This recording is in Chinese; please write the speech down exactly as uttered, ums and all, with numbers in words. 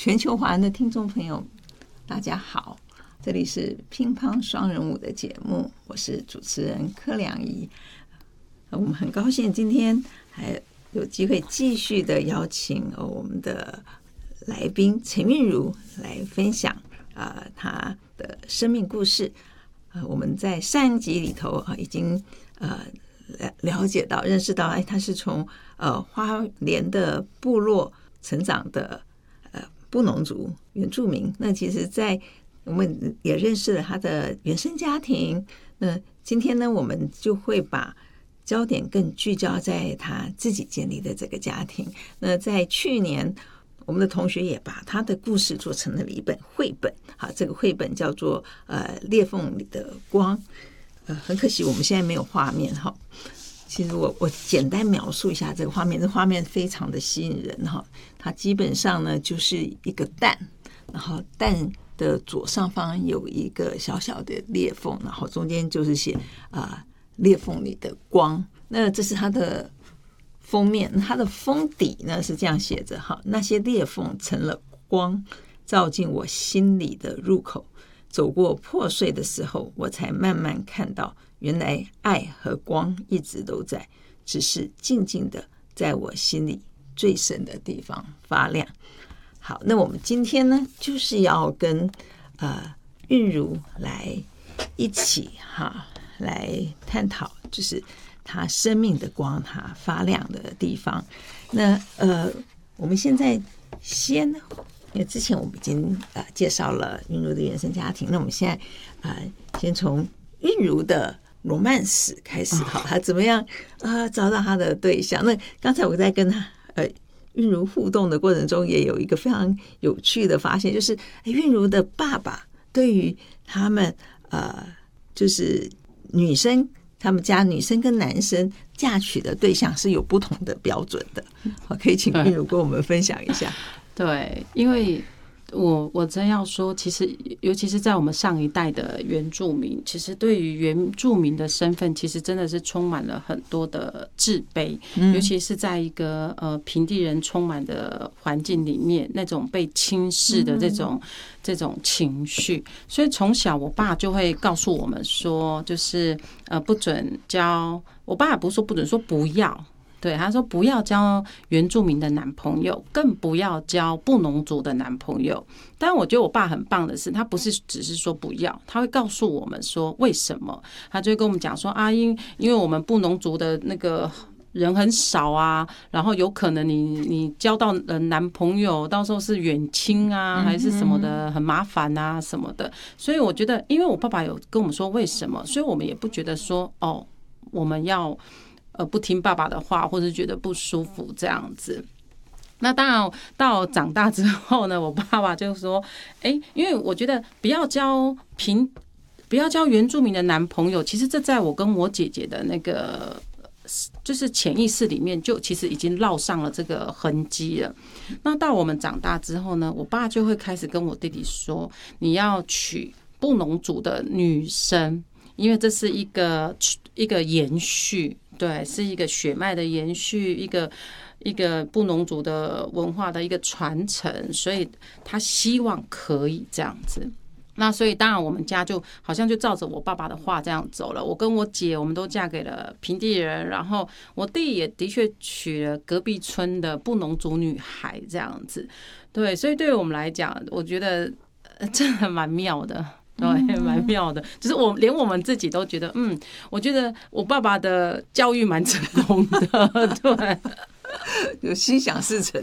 全球华人的听众朋友大家好，这里是乒乓双人舞的节目，我是主持人柯良仪。我们很高兴今天还有机会继续的邀请我们的来宾陈韵如来分享呃她的生命故事。呃，我们在上一集里头啊已经呃了解到认识到，哎，她是从呃花莲的部落成长的呃布农族原住民。那其实在我们也认识了她的原生家庭。那今天呢，我们就会把焦点更聚焦在她自己建立的这个家庭。那在去年，我们的同学也把他的故事做成了一本绘本。好，这个绘本叫做呃裂缝里的光。呃，很可惜我们现在没有画面哈。其实我我简单描述一下这个画面，这画面非常的吸引人哈。它基本上呢就是一个蛋，然后蛋的左上方有一个小小的裂缝，然后中间就是写啊、呃、裂缝里的光。那这是它的封面，它的封底呢是这样写着哈：那些裂缝成了光，照进我心里的入口。走过破碎的时候，我才慢慢看到，原来爱和光一直都在，只是静静的在我心里最深的地方发亮。好，那我们今天呢，就是要跟呃韵如来一起哈来探讨，就是他生命的光，他发亮的地方。那呃，我们现在先，因为之前我们已经呃介绍了韵如的原生家庭，那我们现在呃先从韵如的罗曼史开始，好，他怎么样啊、呃、找到他的对象？那刚才我在跟他呃韵如互动的过程中，也有一个非常有趣的发现，就是韵如的爸爸对于他们呃就是女生。他们家女生跟男生嫁娶的对象是有不同的标准的，好，可以请韵如跟我们分享一下。 对，因为我我真要说，其实尤其是在我们上一代的原住民，其实对于原住民的身份，其实真的是充满了很多的自卑，嗯、尤其是在一个呃平地人充满的环境里面，那种被轻视的这种、嗯、这种情绪。所以从小我爸就会告诉我们说，就是呃不准交，我爸也不是说不准，说不要。对，他说不要交原住民的男朋友，更不要交布农族的男朋友。但我觉得我爸很棒的是，他不是只是说不要，他会告诉我们说为什么。他就会跟我们讲说啊，因因为我们布农族的那个人很少啊，然后有可能你你交到男朋友，到时候是远亲啊，还是什么的，很麻烦啊什么的。所以我觉得，因为我爸爸有跟我们说为什么，所以我们也不觉得说哦，我们要。呃，不听爸爸的话，或者觉得不舒服这样子。那当然，到长大之后呢，我爸爸就说：“哎、欸，因为我觉得不要交平，不要交原住民的男朋友。其实这在我跟我姐姐的那个就是潜意识里面，就其实已经烙上了这个痕迹了。那到我们长大之后呢，我爸就会开始跟我弟弟说：你要娶布农族的女生，因为这是一个一个延续。”对，是一个血脉的延续，一个一个布农族的文化的一个传承，所以他希望可以这样子。那所以当然我们家就好像就照着我爸爸的话这样走了。我跟我姐我们都嫁给了平地人，然后我弟也的确娶了隔壁村的布农族女孩这样子。对，所以对于我们来讲，我觉得真的蛮妙的。对，蛮妙的，就是我连我们自己都觉得，嗯，我觉得我爸爸的教育蛮成功的，对， 有心想事成。